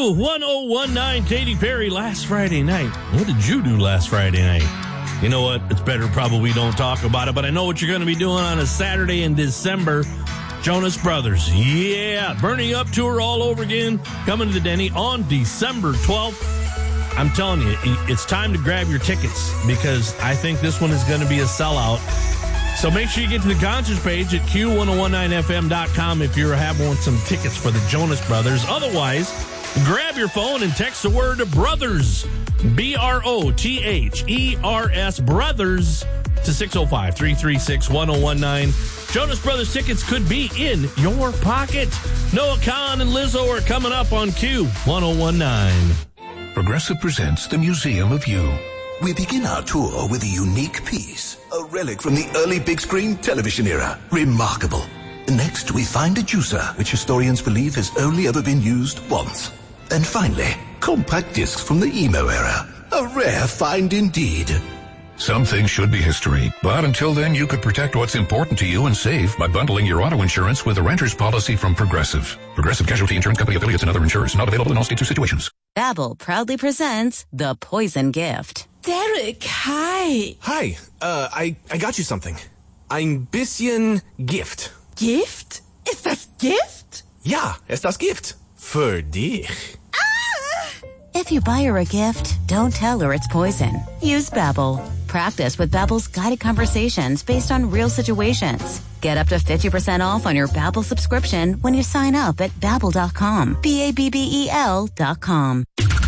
Q1019, Katy Perry, last Friday night. What did you do last Friday night? You know what? It's better probably we don't talk about it, but I know what you're going to be doing on a Saturday in December. Jonas Brothers. Yeah. Burning Up tour all over again. Coming to the Denny on December 12th. I'm telling you, it's time to grab your tickets because I think this one is going to be a sellout. So make sure you get to the concerts page at Q1019FM.com if you want some tickets for the Jonas Brothers. Otherwise, grab your phone and text the word BROTHERS, BROTHERS, BROTHERS, to 605-336-1019. Jonas Brothers tickets could be in your pocket. Noah Kahan and Lizzo are coming up on Q1019. Progressive presents the Museum of You. We begin our tour with a unique piece, a relic from the early big screen television era. Remarkable. Next, we find a juicer, which historians believe has only ever been used once. And finally, compact discs from the emo era. A rare find indeed. Some things should be history, but until then, you could protect what's important to you and save by bundling your auto insurance with a renter's policy from Progressive. Progressive Casualty Insurance Company affiliates and other insurers not available in all states or situations. Babbel proudly presents The Poison Gift. Derek, hi. Hi, I got you something. Ein bisschen Gift. Gift? Ist das Gift? Ja, ist das Gift. Für dich. If you buy her a gift, don't tell her it's poison. Use Babbel. Practice with Babbel's guided conversations based on real situations. Get up to 50% off on your Babbel subscription when you sign up at Babbel.com. BABBEL.com.